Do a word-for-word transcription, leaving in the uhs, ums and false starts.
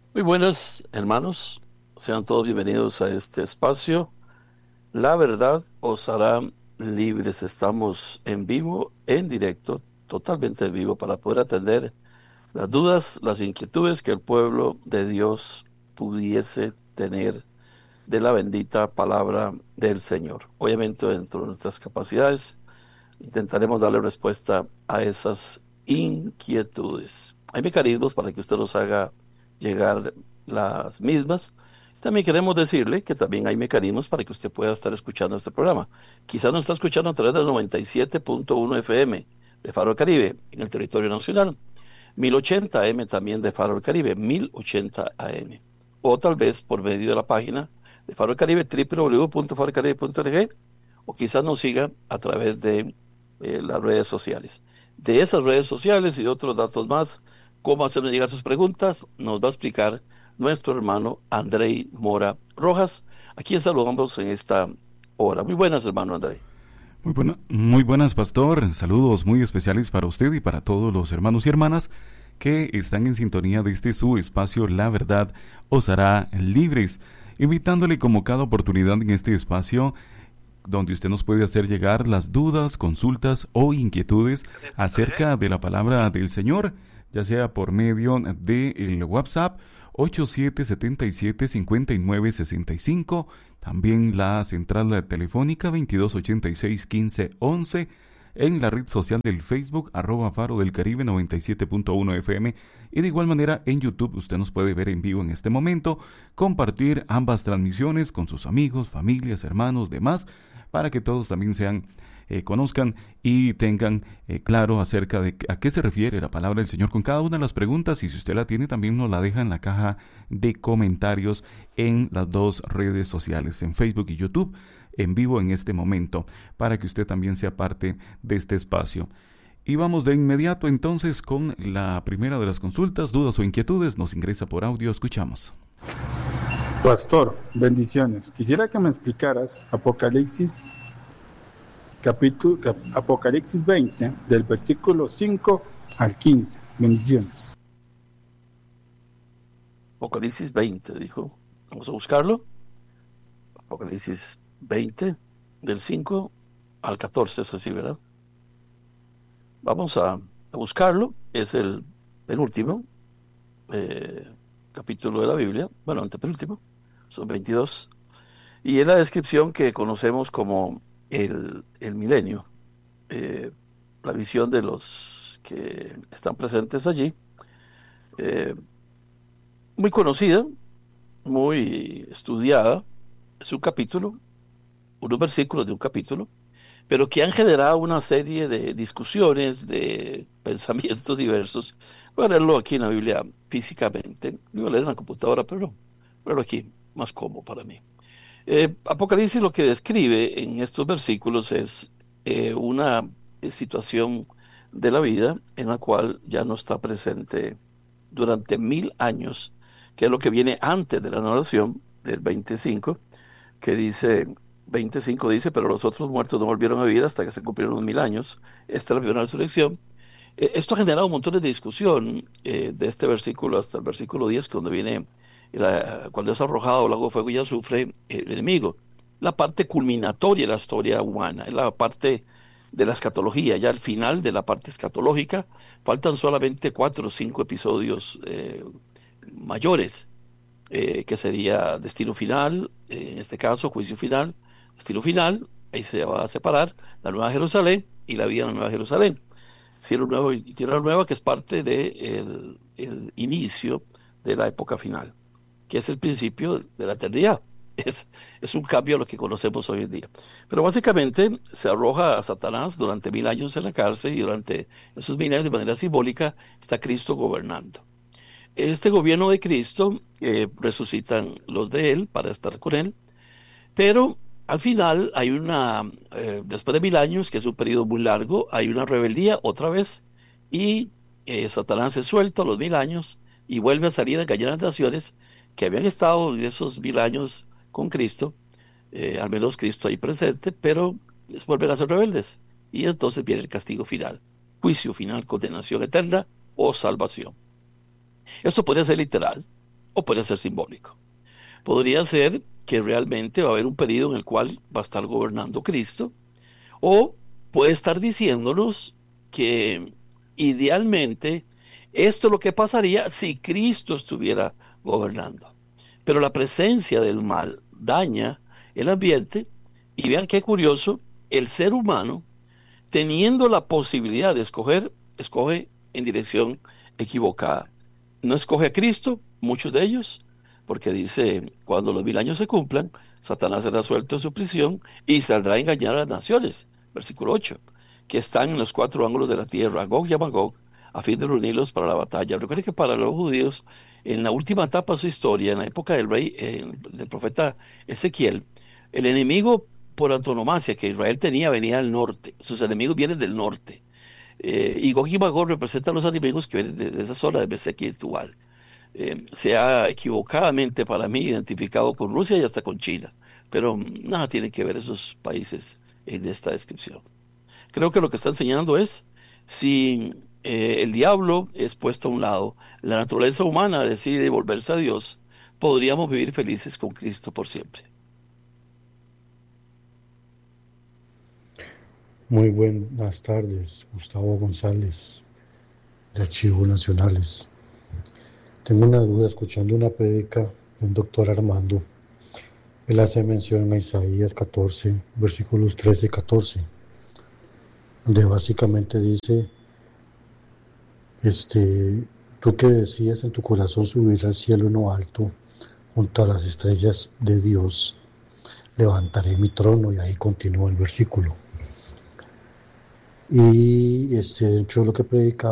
Muy buenas, hermanos. Sean todos bienvenidos a este espacio. La verdad os hará libres. Estamos en vivo, en directo, totalmente en vivo, para poder atender las dudas, las inquietudes que el pueblo de Dios pudiese tener de la bendita palabra del Señor. Obviamente, dentro de nuestras capacidades, intentaremos darle respuesta a esas inquietudes. Hay mecanismos para que usted nos haga llegar las mismas. También queremos decirle que también hay mecanismos para que usted pueda estar escuchando este programa. Quizás nos está escuchando a través del noventa y siete punto uno F M de Faro del Caribe en el territorio nacional, mil ochenta A M también de Faro del Caribe, mil ochenta A M. O tal vez por medio de la página de Faro del Caribe, w w w punto faro del caribe punto org, o quizás nos siga a través de eh, las redes sociales. De esas redes sociales y de otros datos más, cómo hacernos llegar sus preguntas, nos va a explicar nuestro hermano Andrei Mora Rojas, a quien saludamos en esta hora. Muy buenas, hermano Andrei. Muy, buena, muy buenas, pastor. Saludos muy especiales para usted y para todos los hermanos y hermanas que están en sintonía de este su espacio La Verdad os hará libres, invitándole como cada oportunidad en este espacio donde usted nos puede hacer llegar las dudas, consultas o inquietudes acerca de la palabra del Señor, ya sea por medio del WhatsApp ocho siete siete siete, cinco nueve seis cinco, también la central telefónica veintidós ochenta y seis, quince, once, en la red social del Facebook, arroba Faro del Caribe noventa y siete punto uno F M, y de igual manera en YouTube usted nos puede ver en vivo en este momento, compartir ambas transmisiones con sus amigos, familias, hermanos, demás, para que todos también sean, eh, conozcan y tengan eh, claro acerca de a qué se refiere la palabra del Señor con cada una de las preguntas, y si usted la tiene también nos la deja en la caja de comentarios en las dos redes sociales, en Facebook y YouTube, en vivo en este momento, para que usted también sea parte de este espacio. Y vamos de inmediato entonces con la primera de las consultas, dudas o inquietudes. Nos ingresa por audio, escuchamos. Pastor, bendiciones. Quisiera que me explicaras Apocalipsis capítulo cap, Apocalipsis veinte del versículo cinco al quince. Bendiciones. Apocalipsis veinte, dijo. Vamos a buscarlo. Apocalipsis veinte, del cinco al catorce, es así, ¿verdad? Vamos a, a buscarlo. Es el penúltimo eh, capítulo de la Biblia. Bueno, antepenúltimo. Son veintidós. Y es la descripción que conocemos como el, el milenio. Eh, la visión de los que están presentes allí. Eh, muy conocida, muy estudiada. Es un capítulo, unos versículos de un capítulo, pero que han generado una serie de discusiones, de pensamientos diversos. Voy a leerlo aquí en la Biblia físicamente. Lo voy a leer en la computadora, pero no. Voy a leerlo aquí, más cómodo para mí. Eh, Apocalipsis lo que describe en estos versículos es eh, una eh, situación de la vida en la cual ya no está presente durante mil años, que es lo que viene antes de la narración del veinticinco, que dice, veinticinco dice, pero los otros muertos no volvieron a vivir hasta que se cumplieron los mil años. Esta es la primera resurrección. Eh, esto ha generado un montón de discusión eh, de este versículo hasta el versículo diez, cuando viene, la, cuando es arrojado al lago de fuego y azufre el enemigo. La parte culminatoria de la historia humana, es la parte de la escatología, ya al final de la parte escatológica, faltan solamente cuatro o cinco episodios eh, mayores, eh, que sería destino final, eh, en este caso juicio final, destino final, ahí se va a separar la Nueva Jerusalén y la vida en la Nueva Jerusalén. Cielo nuevo y tierra nueva, que es parte del de el inicio de la época final, que es el principio de la eternidad. Es, es un cambio a lo que conocemos hoy en día. Pero básicamente se arroja a Satanás durante mil años en la cárcel, y durante esos mil años, de manera simbólica, está Cristo gobernando. Este gobierno de Cristo, eh, resucitan los de él para estar con él, pero al final hay una, eh, después de mil años, que es un periodo muy largo, hay una rebeldía otra vez, y eh, Satanás es suelto a los mil años y vuelve a salir a engañar a las naciones que habían estado en esos mil años con Cristo, eh, al menos Cristo ahí presente, pero les vuelven a ser rebeldes, y entonces viene el castigo final, juicio final, condenación eterna o salvación. Esto podría ser literal o puede ser simbólico. Podría ser que realmente va a haber un periodo en el cual va a estar gobernando Cristo, o puede estar diciéndonos que idealmente esto es lo que pasaría si Cristo estuviera gobernando. Pero la presencia del mal daña el ambiente, y vean qué curioso, el ser humano, teniendo la posibilidad de escoger, escoge en dirección equivocada. No escoge a Cristo, muchos de ellos, porque dice, cuando los mil años se cumplan, Satanás será suelto de su prisión y saldrá a engañar a las naciones, versículo ocho, que están en los cuatro ángulos de la tierra, Gog y Magog, a fin de reunirlos para la batalla. Recuerden que para los judíos, en la última etapa de su historia, en la época del rey, eh, del profeta Ezequiel, el enemigo por antonomasia que Israel tenía venía del norte, sus enemigos vienen del norte. Eh, y Gog y Magog representan los enemigos que vienen de, de esa zona de Mesec y Tubal. Eh, se ha equivocadamente para mí identificado con Rusia y hasta con China, pero mm, nada tiene que ver esos países en esta descripción. Creo que lo que está enseñando es, si eh, el diablo es puesto a un lado, la naturaleza humana decide volverse a Dios, podríamos vivir felices con Cristo por siempre. Muy buenas tardes, Gustavo González, de Archivos Nacionales. Tengo una duda escuchando una prédica de un doctor Armando. Él hace mención a Isaías catorce, versículos trece y catorce, donde básicamente dice, este, tú que decías en tu corazón subir al cielo en lo alto, junto a las estrellas de Dios, levantaré mi trono, y ahí continúa el versículo. Y este, dentro de lo que predicaba,